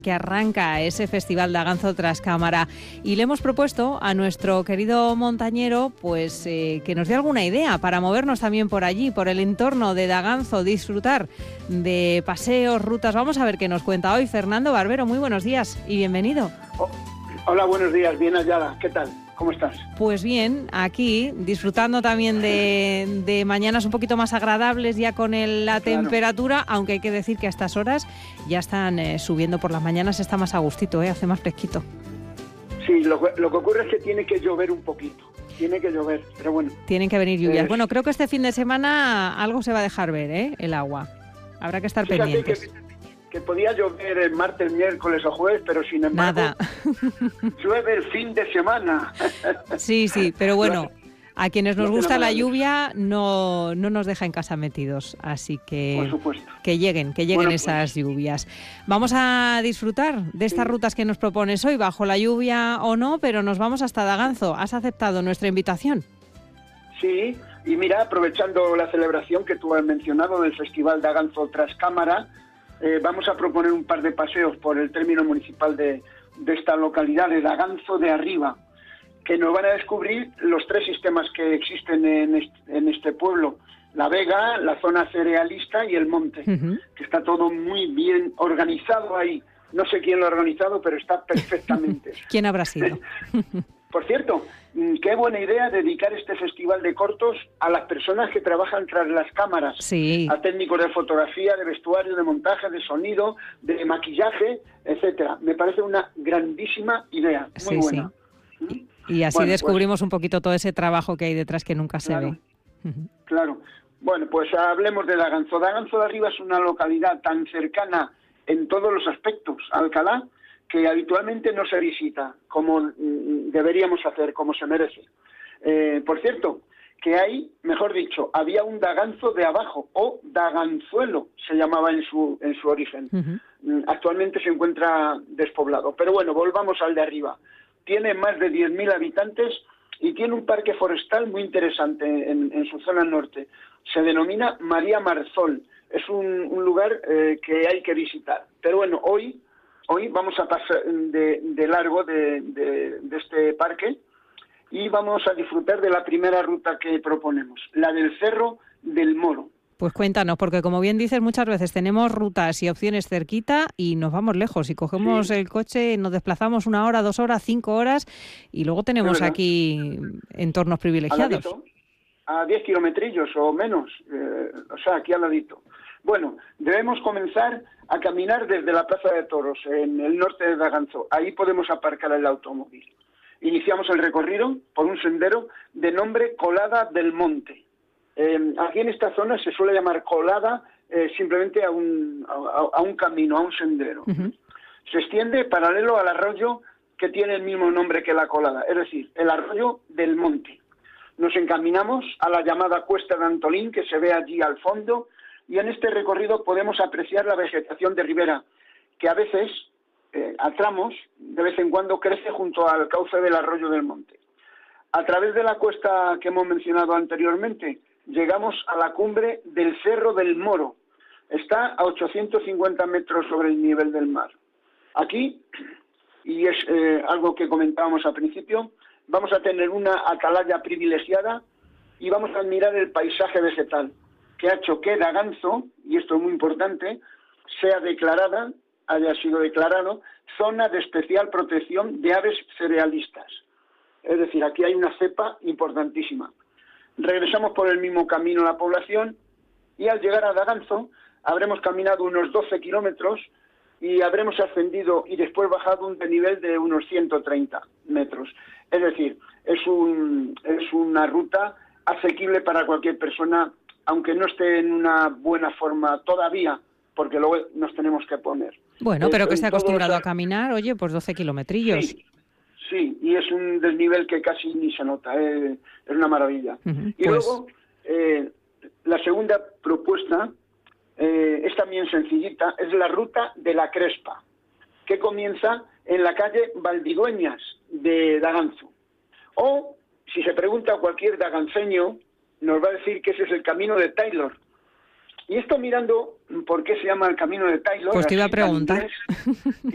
Que arranca ese Festival Daganzo Trascámara, y le hemos propuesto a nuestro querido montañero pues que nos dé alguna idea para movernos también por allí, por el entorno de Daganzo, disfrutar de paseos, rutas. Vamos a ver qué nos cuenta hoy Fernando Barbero. Muy buenos días y bienvenido. Hola, buenos días, bien hallada. ¿Qué tal? ¿Cómo estás? Pues bien, aquí disfrutando también de mañanas un poquito más agradables ya con la temperatura, aunque hay que decir que a estas horas ya están subiendo por las mañanas, está más a gustito, hace más fresquito. Sí, lo que ocurre es que tiene que llover un poquito, pero bueno. Tienen que venir lluvias. Bueno, creo que este fin de semana algo se va a dejar ver, el agua. Habrá que estar pendientes. Que podía llover el martes, miércoles o jueves, pero sin embargo... Nada. Llueve el fin de semana. Sí, pero bueno, a quienes nos gusta la lluvia no nos deja en casa metidos, así que por supuesto. que lleguen esas lluvias. Vamos a disfrutar de estas rutas que nos propones hoy, bajo la lluvia o no, pero nos vamos hasta Daganzo. ¿Has aceptado nuestra invitación? Sí, y mira, aprovechando la celebración que tú has mencionado del Festival Daganzo Trascámara, vamos a proponer un par de paseos por el término municipal de esta localidad de Daganzo de Arriba, que nos van a descubrir los tres sistemas que existen en este pueblo: la vega, la zona cerealista y el monte, que está todo muy bien organizado ahí. No sé quién lo ha organizado, pero está perfectamente. ¿Quién habrá sido? Por cierto, qué buena idea dedicar este festival de cortos a las personas que trabajan tras las cámaras, sí. A técnicos de fotografía, de vestuario, de montaje, de sonido, de maquillaje, etcétera. Me parece una grandísima idea, muy buena. Sí. Y así descubrimos un poquito todo ese trabajo que hay detrás que nunca se ve. Claro. Bueno, pues hablemos de Daganzo. Daganzo de Arriba es una localidad tan cercana en todos los aspectos a Alcalá, que habitualmente no se visita como deberíamos hacer, como se merece. Por cierto, que había un Daganzo de abajo, o Daganzuelo se llamaba en su origen. Actualmente se encuentra despoblado. Pero bueno, volvamos al de arriba. Tiene más de 10.000 habitantes y tiene un parque forestal muy interesante en su zona norte. Se denomina María Marzol. Es un lugar que hay que visitar. Pero bueno, hoy vamos a pasar de largo de este parque y vamos a disfrutar de la primera ruta que proponemos, la del Cerro del Moro. Pues cuéntanos, porque como bien dices, muchas veces tenemos rutas y opciones cerquita y nos vamos lejos. Y cogemos el coche, nos desplazamos 1 hora, 2 horas, 5 horas y luego tenemos aquí entornos privilegiados. A 10 kilometrillos o menos, aquí al ladito. Bueno, debemos comenzar a caminar desde la Plaza de Toros, en el norte de Daganzo. Ahí podemos aparcar el automóvil. Iniciamos el recorrido por un sendero de nombre Colada del Monte. Aquí en esta zona se suele llamar colada simplemente a un camino, a un sendero. Se extiende paralelo al arroyo que tiene el mismo nombre que la colada, es decir, el arroyo del monte. Nos encaminamos a la llamada Cuesta de Antolín, que se ve allí al fondo, y en este recorrido podemos apreciar la vegetación de ribera, que a veces, a tramos, de vez en cuando crece junto al cauce del arroyo del monte. A través de la cuesta que hemos mencionado anteriormente, llegamos a la cumbre del Cerro del Moro. Está a 850 metros sobre el nivel del mar. Aquí, y es algo que comentábamos al principio, vamos a tener una atalaya privilegiada y vamos a admirar el paisaje vegetal, que ha hecho que Daganzo, y esto es muy importante, haya sido declarado zona de especial protección de aves cerealistas. Es decir, aquí hay una cepa importantísima. Regresamos por el mismo camino a la población y al llegar a Daganzo habremos caminado unos 12 kilómetros y habremos ascendido y después bajado un desnivel de unos 130 metros. Es decir, es una ruta asequible para cualquier persona, aunque no esté en una buena forma todavía, porque luego nos tenemos que poner. Bueno, pero que esté acostumbrado a caminar, oye, pues 12 kilometrillos. Sí, y es un desnivel que casi ni se nota, es una maravilla. Y luego, la segunda propuesta es también sencillita, es la ruta de la Crespa, que comienza en la calle Valdidueñas de Daganzo. O, si se pregunta a cualquier daganceño, nos va a decir que ese es el camino de Taylor. Y esto mirando por qué se llama el camino de Taylor. Pues te iba a preguntar.